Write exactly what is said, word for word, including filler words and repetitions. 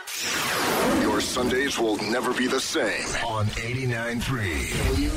Your Sundays will never be the same on eighty-nine point three.